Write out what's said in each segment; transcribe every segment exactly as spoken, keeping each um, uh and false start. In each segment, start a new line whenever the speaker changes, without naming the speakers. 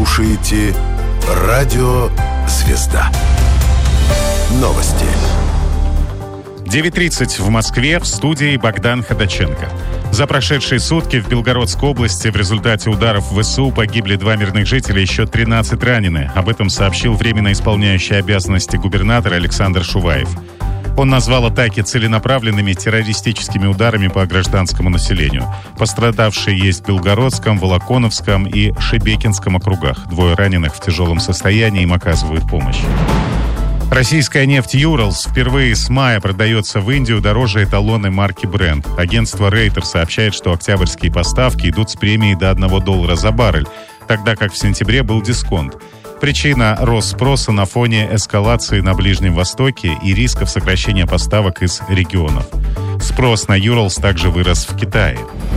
слушаете Радио «Звезда». Новости.
девять тридцать в Москве, в студии Богдан Ходаченко. За прошедшие сутки в Белгородской области в результате ударов ВСУ погибли два мирных жителя, еще тринадцать ранены. Об этом сообщил временно исполняющий обязанности губернатора Александр Шуваев. Он назвал атаки целенаправленными террористическими ударами по гражданскому населению. Пострадавшие есть в Белгородском, Волоконовском и Шебекинском округах. Двое раненых в тяжелом состоянии, им оказывают помощь. Российская нефть «Юралс» впервые с мая продается в Индию дороже эталонной марки Brent. Агентство Рейтер сообщает, что октябрьские поставки идут с премией до одного доллара за баррель, тогда как в сентябре был дисконт. Причина – рост спроса на фоне эскалации на Ближнем Востоке и рисков сокращения поставок из регионов. Спрос на «Юралс» также вырос в Китае.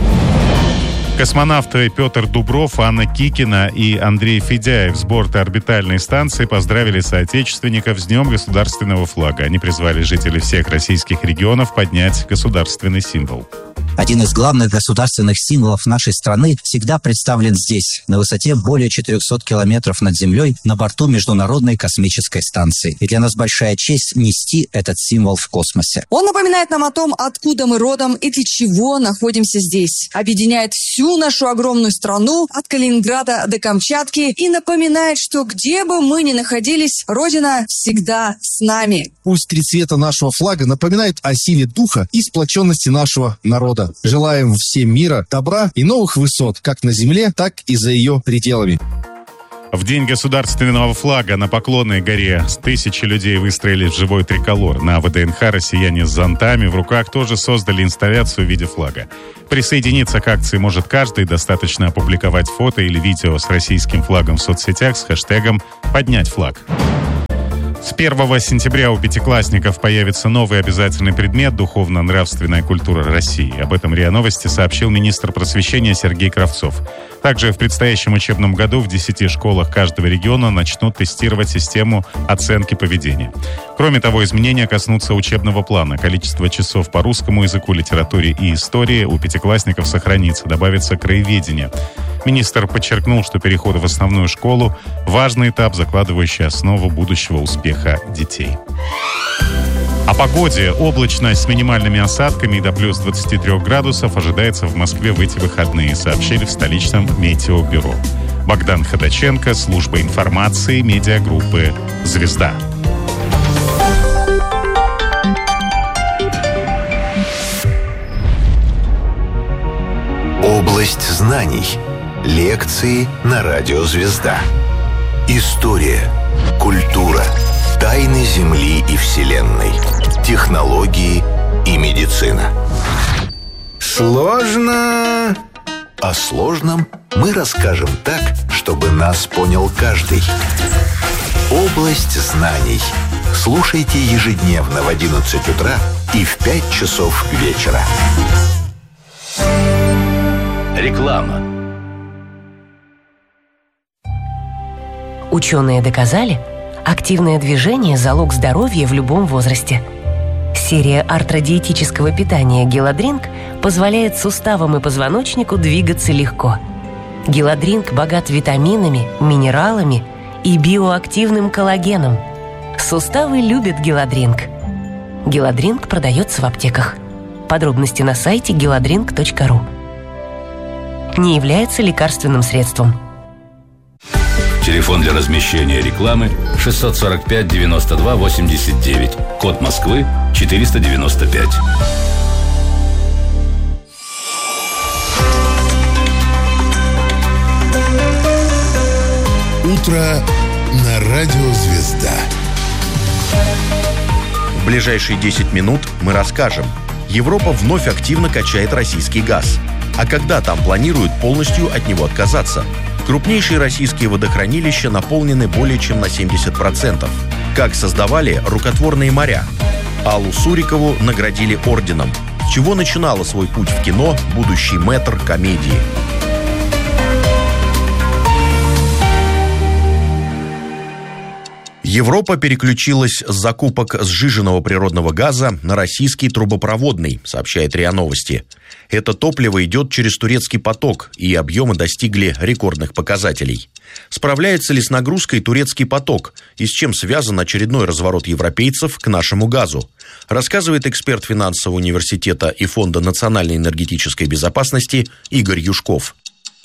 Космонавты Петр Дубров, Анна Кикина и Андрей Федяев с борта орбитальной станции поздравили соотечественников с Днем государственного флага. Они призвали жителей всех российских регионов поднять государственный символ.
Один из главных государственных символов нашей страны всегда представлен здесь, на высоте более четырехсот километров над землей, на борту Международной космической станции. И для нас большая честь нести этот символ в космосе.
Он напоминает нам о том, откуда мы родом и для чего находимся здесь. Объединяет всю нашу огромную страну от Калининграда до Камчатки и напоминает, что где бы мы ни находились, Родина всегда с нами.
Пусть три цвета нашего флага напоминают о силе духа и сплоченности нашего народа. Желаем всем мира, добра и новых высот, как на земле, так и за ее пределами.
В день государственного флага на Поклонной горе тысячи людей выстроили в живой триколор. На ВДНХ россияне с зонтами в руках тоже создали инсталляцию в виде флага. Присоединиться к акции может каждый, достаточно опубликовать фото или видео с российским флагом в соцсетях с хэштегом «Поднять флаг». С первого сентября у пятиклассников появится новый обязательный предмет «Духовно-нравственная культура России». Об этом РИА Новости сообщил министр просвещения Сергей Кравцов. Также в предстоящем учебном году в десяти школах каждого региона начнут тестировать систему оценки поведения. Кроме того, изменения коснутся учебного плана. Количество часов по русскому языку, литературе и истории у пятиклассников сохранится, добавится краеведение. Министр подчеркнул, что переход в основную школу – важный этап, закладывающий основу будущего успеха детей. О погоде. Облачность с минимальными осадками и до плюс двадцати трёх градусов ожидается в Москве в эти выходные, сообщили в столичном метеобюро. Богдан Ходаченко, служба информации медиагруппы «Звезда».
Область знаний. Лекции на Радио «Звезда». История, культура, тайны Земли и Вселенной, технологии и медицина. Сложно. О сложном мы расскажем так, чтобы нас понял каждый. Область знаний. Слушайте ежедневно в одиннадцать утра и в пять часов вечера.
Реклама.
Ученые доказали, активное движение – залог здоровья в любом возрасте. Серия артродиетического питания «Геладринк» позволяет суставам и позвоночнику двигаться легко. «Геладринк» богат витаминами, минералами и биоактивным коллагеном. Суставы любят «Геладринк». «Геладринк» продается в аптеках. Подробности на сайте геладринк точка ру. Не является лекарственным средством.
Телефон для размещения рекламы шестьсот сорок пять девяносто два восемьдесят девять. Код Москвы четыреста девяносто пять.
Утро на Радио «Звезда».
В ближайшие десять минут мы расскажем. Европа вновь активно качает российский газ. А когда там планируют полностью от него отказаться? Крупнейшие российские водохранилища наполнены более чем на семьдесят процентов. Как создавали рукотворные моря? Аллу Сурикову наградили орденом. С чего начинала свой путь в кино будущий мэтр комедии? Европа переключилась с закупок сжиженного природного газа на российский трубопроводный, сообщает РИА Новости. Это топливо идет через турецкий поток, и объемы достигли рекордных показателей. Справляется ли с нагрузкой турецкий поток, и с чем связан очередной разворот европейцев к нашему газу? Рассказывает эксперт финансового университета и Фонда национальной энергетической безопасности Игорь Юшков.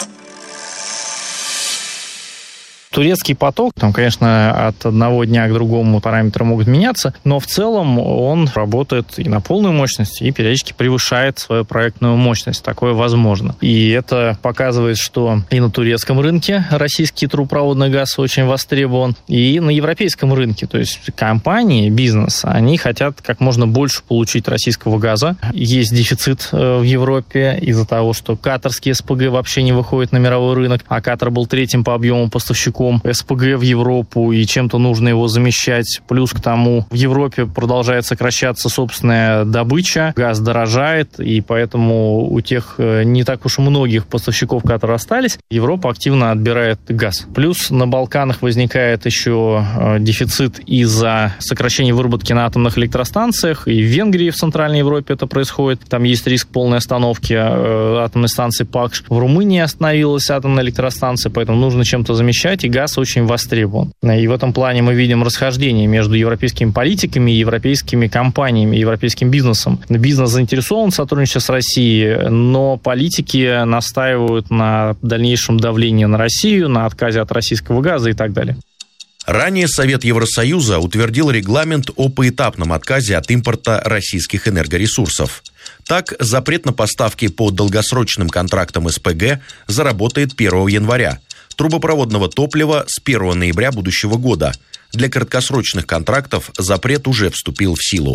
Турецкий поток, там, конечно, от одного дня к другому параметры могут меняться, но в целом он работает и на полную мощность, и периодически превышает свою проектную мощность. Такое возможно. И это показывает, что и на турецком рынке российский трубопроводный газ очень востребован, и на европейском рынке. То есть компании, бизнес, они хотят как можно больше получить российского газа. Есть дефицит в Европе из-за того, что катарский СПГ вообще не выходит на мировой рынок, а Катар был третьим по объему поставщиком СПГ в Европу, и чем-то нужно его замещать. Плюс к тому, в Европе продолжает сокращаться собственная добыча, газ дорожает, и поэтому у тех не так уж и многих поставщиков, которые остались, Европа активно отбирает газ. Плюс на Балканах возникает еще дефицит из-за сокращения выработки на атомных электростанциях, и в Венгрии, в Центральной Европе это происходит. Там есть риск полной остановки атомной станции ПАКШ. В Румынии остановилась атомная электростанция, поэтому нужно чем-то замещать, и газ очень востребован. И в этом плане мы видим расхождение между европейскими политиками и европейскими компаниями, европейским бизнесом. Бизнес заинтересован в сотрудничестве с Россией, но политики настаивают на дальнейшем давлении на Россию, на отказе от российского газа и так далее.
Ранее Совет Евросоюза утвердил регламент о поэтапном отказе от импорта российских энергоресурсов. Так, запрет на поставки по долгосрочным контрактам СПГ заработает первого января. Трубопроводного топлива с первого ноября будущего года. Для краткосрочных контрактов запрет уже вступил в силу.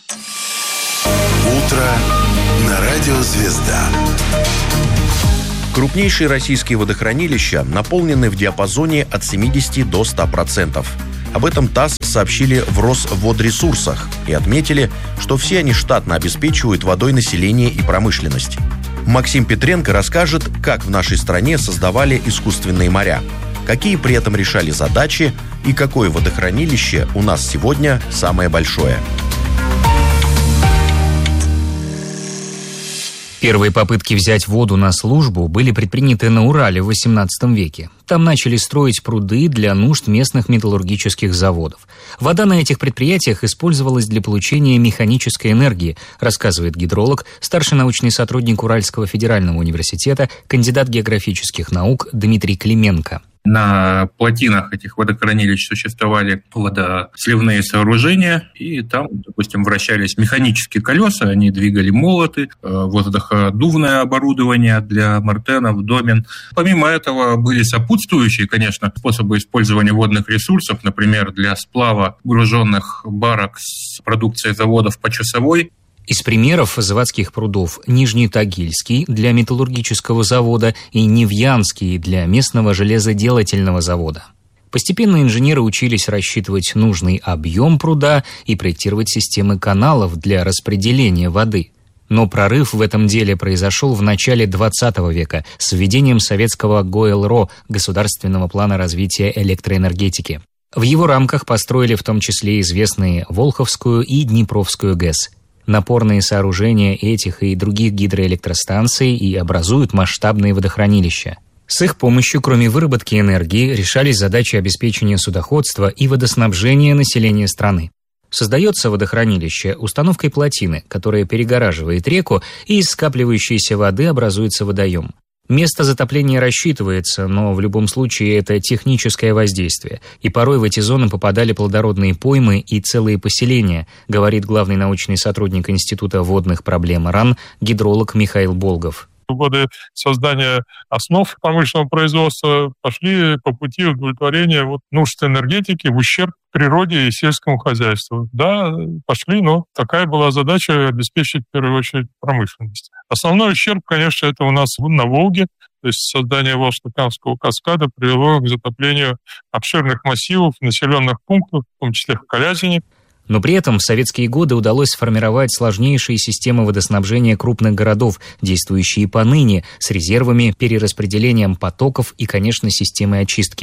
Утро на радио «Звезда».
Крупнейшие российские водохранилища наполнены в диапазоне от семидесяти до ста процентов. Об этом ТАСС сообщили в Росводресурсах и отметили, что все они штатно обеспечивают водой население и промышленность. Максим Петренко расскажет, как в нашей стране создавали искусственные моря, какие при этом решали задачи и какое водохранилище у нас сегодня самое большое.
Первые попытки взять воду на службу были предприняты на Урале в восемнадцатом веке. Там начали строить пруды для нужд местных металлургических заводов. Вода на этих предприятиях использовалась для получения механической энергии, рассказывает гидролог, старший научный сотрудник Уральского федерального университета, кандидат географических наук Дмитрий Клименко.
На плотинах этих водохранилищ существовали водосливные сооружения, и там, допустим, вращались механические колеса, они двигали молоты, воздуходувное оборудование для мартенов, домен. Помимо этого были сопутствующие, конечно, способы использования водных ресурсов, например, для сплава груженных барок с продукцией заводов по часовой.
Из примеров заводских прудов Нижнетагильский для металлургического завода и Невьянский для местного железоделательного завода. Постепенно инженеры учились рассчитывать нужный объем пруда и проектировать системы каналов для распределения воды. Но прорыв в этом деле произошел в начале двадцатого века с введением советского ГОЭЛРО – Государственного плана развития электроэнергетики. В его рамках построили в том числе известные Волховскую и Днепровскую ГЭС. Напорные сооружения этих и других гидроэлектростанций и образуют масштабные водохранилища. С их помощью, кроме выработки энергии, решались задачи обеспечения судоходства и водоснабжения населения страны. Создается водохранилище установкой плотины, которая перегораживает реку, и из скапливающейся воды образуется водоем. Место затопления рассчитывается, но в любом случае это техническое воздействие, и порой в эти зоны попадали плодородные поймы и целые поселения, говорит главный научный сотрудник Института водных проблем РАН, гидролог Михаил Болгов.
В годы создания основ промышленного производства пошли по пути удовлетворения вот нужд энергетики в ущерб природе и сельскому хозяйству. Да, пошли, но такая была задача обеспечить в первую очередь промышленность. Основной ущерб, конечно, это у нас на Волге. То есть создание Волжско-Камского каскада привело к затоплению обширных массивов, населенных пунктов, в том числе в Калязине.
Но при этом в советские годы удалось сформировать сложнейшие системы водоснабжения крупных городов, действующие поныне, с резервами, перераспределением потоков и, конечно, системой очистки.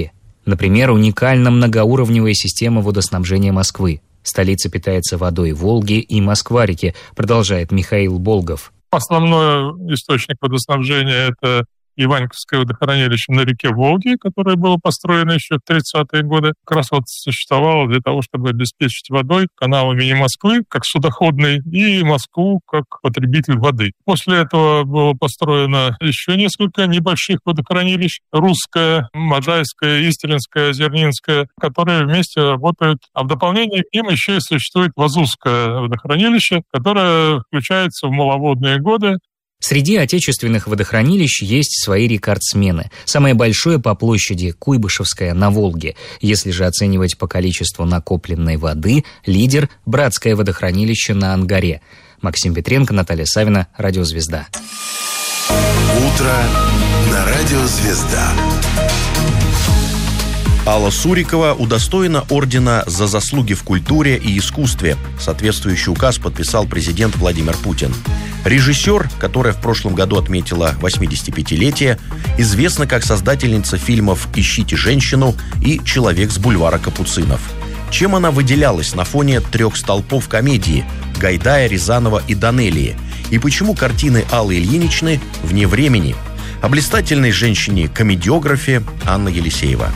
Например, уникальна многоуровневая система водоснабжения Москвы. Столица питается водой Волги и Москва-реки, продолжает Михаил Болгов.
Основной источник водоснабжения – это Иваньковское водохранилище на реке Волге, которое было построено еще в тридцатые годы, как раз вот существовало для того, чтобы обеспечить водой канал имени Москвы как судоходный и Москву как потребитель воды. После этого было построено еще несколько небольших водохранилищ: Русское, Можайское, Истринское, Зернинское, которые вместе работают. А в дополнение к ним еще и существует Вазузское водохранилище, которое включается в маловодные годы.
Среди отечественных водохранилищ есть свои рекордсмены. Самое большое по площади – Куйбышевское на Волге. Если же оценивать по количеству накопленной воды, лидер – Братское водохранилище на Ангаре. Максим Петренко, Наталья Савина, Радиозвезда.
Утро на Радиозвезда.
Алла Сурикова удостоена ордена за заслуги в культуре и искусстве. Соответствующий указ подписал президент Владимир Путин. Режиссер, которая в прошлом году отметила восьмидесятипятилетие, известна как создательница фильмов «Ищите женщину» и «Человек с бульвара Капуцинов». Чем она выделялась на фоне трех столпов комедии – Гайдая, Рязанова и Данелии? И почему картины Аллы Ильиничны вне времени? О блистательной женщине-комедиографе Анна Елисеева.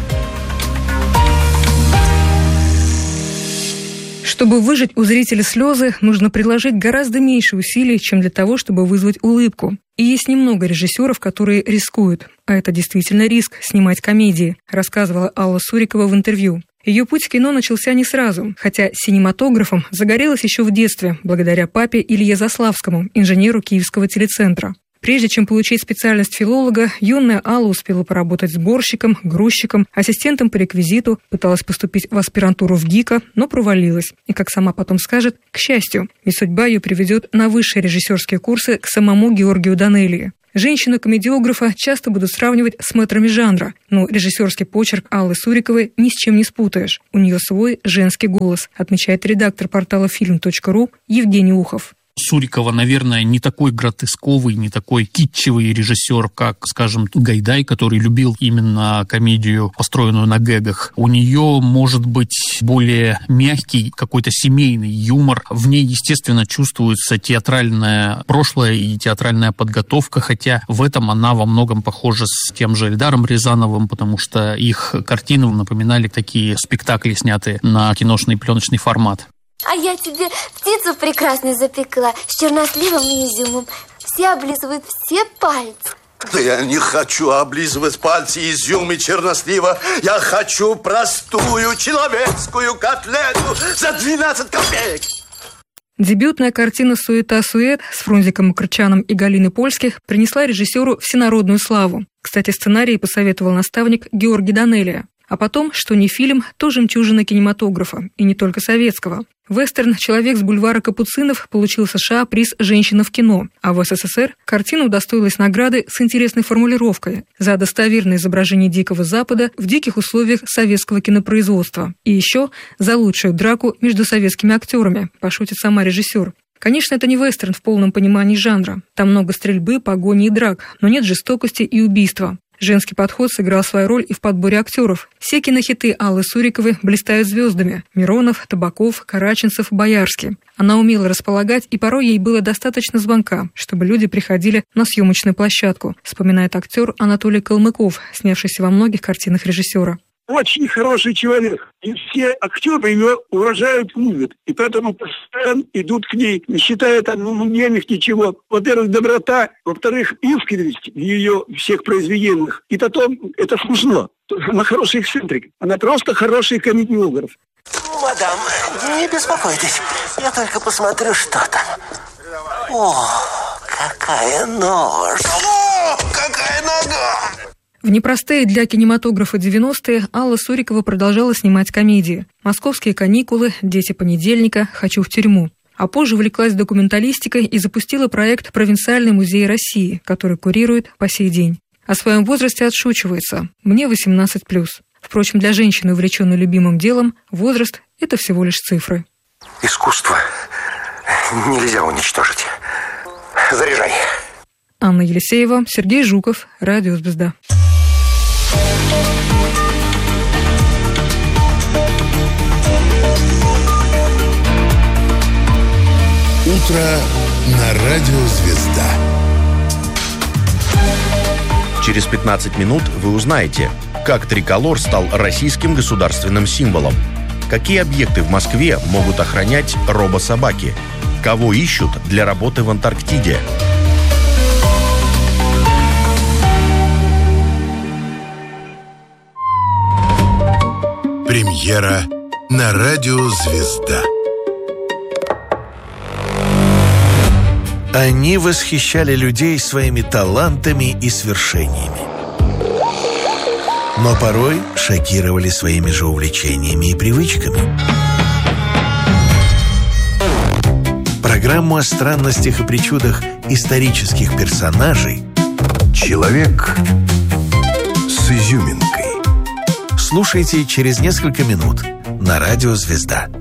Чтобы выжать у зрителя слезы, нужно приложить гораздо меньше усилий, чем для того, чтобы вызвать улыбку. И есть немного режиссеров, которые рискуют. А это действительно риск – снимать комедии, рассказывала Алла Сурикова в интервью. Ее путь в кино начался не сразу, хотя синематографом загорелась еще в детстве, благодаря папе Илье Заславскому, инженеру Киевского телецентра. Прежде чем получить специальность филолога, юная Алла успела поработать сборщиком, грузчиком, ассистентом по реквизиту, пыталась поступить в аспирантуру в ГИКа, но провалилась. И, как сама потом скажет, к счастью, ведь судьба ее приведет на высшие режиссерские курсы к самому Георгию Данелии. Женщину-комедиографа часто будут сравнивать с мэтрами жанра, но режиссерский почерк Аллы Суриковой ни с чем не спутаешь. У нее свой женский голос, отмечает редактор портала фильм точка ру Евгений Ухов.
Сурикова, наверное, не такой гротесковый, не такой китчевый режиссер, как, скажем, Гайдай, который любил именно комедию, построенную на гэгах. У нее может быть более мягкий, какой-то семейный юмор. В ней, естественно, чувствуется театральное прошлое и театральная подготовка, хотя в этом она во многом похожа с тем же Эльдаром Рязановым, потому что их картины напоминали такие спектакли, снятые на киношный пленочный формат.
А я тебе птицу прекрасно запекла с черносливом и изюмом. Все облизывают все пальцы.
Да я не хочу облизывать пальцы изюм и чернослива. Я хочу простую человеческую котлету за двенадцать копеек.
Дебютная картина «Суета-сует» с Фрунзиком Макарчаном и Галиной Польских принесла режиссеру всенародную славу. Кстати, сценарий посоветовал наставник Георгий Данелия. А потом, что не фильм, то жемчужина кинематографа, и не только советского. Вестерн «Человек с бульвара Капуцинов» получил в США приз «Женщина в кино», а в СССР картина удостоилась награды с интересной формулировкой за достоверное изображение Дикого Запада в диких условиях советского кинопроизводства. И еще за лучшую драку между советскими актерами, пошутит сама режиссер. Конечно, это не вестерн в полном понимании жанра. Там много стрельбы, погони и драк, но нет жестокости и убийства. Женский подход сыграл свою роль и в подборе актеров. Все кинохиты Аллы Суриковой блистают звездами: Миронов, Табаков, Караченцев, Боярский. Она умела располагать, и порой ей было достаточно звонка, чтобы люди приходили на съемочную площадку, вспоминает актер Анатолий Калмыков, снявшийся во многих картинах режиссера.
Очень хороший человек. И все актеры его уважают, любят. И поэтому постоянно идут к ней, не считая там ну, немых ничего. Во-первых, доброта. Во-вторых, искренность в ее всех произведениях. И потом, это смешно. Она хороший эксцентрик. Она просто хороший комедиограф.
Мадам, не беспокойтесь. Я только посмотрю, что там. О, какая нож.
О, какая нога!
В непростые для кинематографа девяностые Алла Сурикова продолжала снимать комедии: «Московские каникулы», «Дети понедельника», «Хочу в тюрьму». А позже увлеклась документалистикой и запустила проект «Провинциальный музей России», который курирует по сей день. О своем возрасте отшучивается: «Мне восемнадцать плюс». Впрочем, для женщины, увлеченной любимым делом, возраст – это всего лишь цифры.
Искусство нельзя уничтожить. Заряжай.
Анна Елисеева, Сергей Жуков, Радиозвезда.
утро на радио «Звезда».
Через пятнадцать минут вы узнаете, как триколор стал российским государственным символом, какие объекты в Москве могут охранять робособаки, кого ищут для работы в Антарктиде.
Премьера на радио «Звезда».
Они восхищали людей своими талантами и свершениями, но порой шокировали своими же увлечениями и привычками. Программу о странностях и причудах исторических персонажей
«Человек с изюминкой».
Слушайте через несколько минут на радио «Звезда».